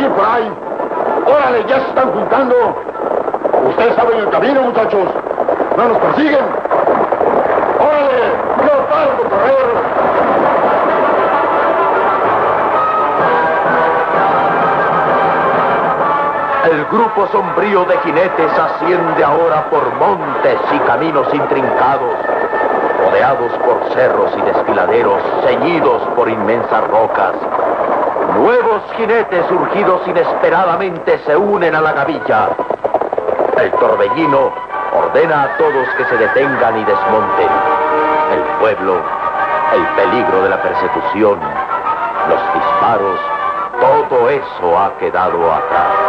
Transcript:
seguir por ahí. Órale, ya se están juntando. Ustedes saben el camino, muchachos. No nos persiguen. Órale, no paren de correr. El grupo sombrío de jinetes asciende ahora por montes y caminos intrincados, rodeados por cerros y desfiladeros, ceñidos por inmensas rocas. Nuevos jinetes surgidos inesperadamente se unen a la gavilla. El torbellino ordena a todos que se detengan y desmonten. El pueblo, el peligro de la persecución, los disparos, todo eso ha quedado atrás.